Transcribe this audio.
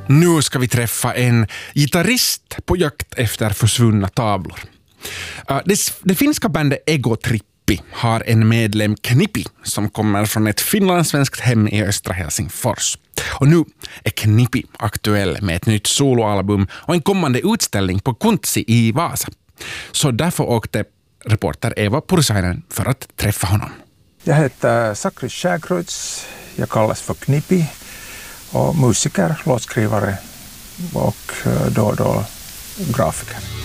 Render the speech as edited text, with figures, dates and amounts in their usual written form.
Nu ska vi träffa en gitarrist på jakt efter försvunna tavlor. Det finska bandet Ego Trippi har en medlem Knippi som kommer från ett finlandssvenskt hem i östra Helsingfors. Och nu är Knippi aktuell med ett nytt soloalbum och en kommande utställning på Kuntsi i Vasa. Så därför åkte reporter Eva Pursainen för att träffa honom. Jag heter Sakri Skägkreutz, jag kallas för Knippi och musiker, låtskrivare och då grafiker.